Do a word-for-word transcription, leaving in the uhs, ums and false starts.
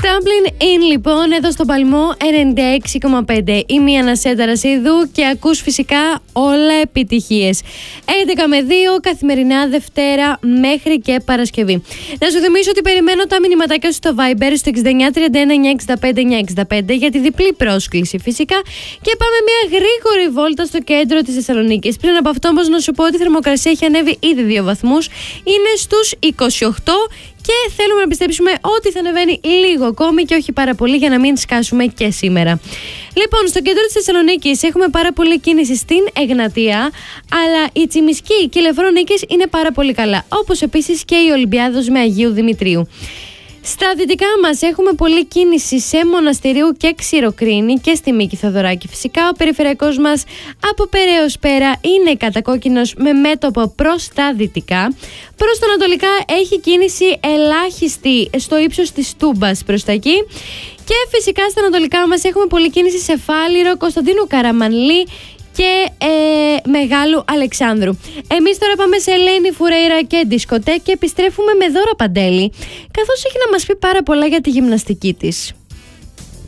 Stumbling In λοιπόν εδώ στον Παλμό ενενήντα έξι κόμμα πέντε. Είμαι η Ανασέντα Ρασίδου και ακούς φυσικά όλα επιτυχίες. έντεκα με δύο καθημερινά Δευτέρα μέχρι και Παρασκευή. Να σου θυμίσω ότι περιμένω τα μηνυματάκια σου στο Viber στο εξήντα εννιά τριάντα ένα εννιά εξήντα πέντε εννιά εξήντα πέντε για τη διπλή πρόσκληση φυσικά. Και πάμε μια γρήγορη βόλτα στο κέντρο της Θεσσαλονίκης. Πριν από αυτό όμως να σου πω ότι η θερμοκρασία έχει ανέβει ήδη δύο βαθμούς. Είναι στους είκοσι οκτώ. Και θέλουμε να πιστέψουμε ότι θα ανεβαίνει λίγο ακόμη και όχι πάρα πολύ για να μην σκάσουμε και σήμερα. Λοιπόν, στο κέντρο της Θεσσαλονίκης έχουμε πάρα πολύ κίνηση στην Εγνατία, αλλά η Τσιμισκή και η Λευκονίκης είναι πάρα πολύ καλά. Όπως επίσης και η Ολυμπιάδος με Αγίου Δημητρίου. Στα δυτικά μας έχουμε πολλή κίνηση σε Μοναστηρίου και Ξηροκρίνη και στη Μίκη Θοδωράκη. Φυσικά ο περιφερειακός μας από Περαίως πέρα είναι κατακόκκινος με μέτωπο προς τα δυτικά. Προς τα ανατολικά έχει κίνηση ελάχιστη στο ύψος της Τούμπας προς τα εκεί. Και φυσικά στα ανατολικά μας έχουμε πολλή κίνηση σε Φάληρο, Κωνσταντίνου Καραμανλή και ε, Μεγάλου Αλεξάνδρου. Εμείς τώρα πάμε σε Ελένη Φουρέιρα και Δισκοτέ και επιστρέφουμε με Δώρα Παντέλη, καθώς έχει να μας πει πάρα πολλά για τη γυμναστική της.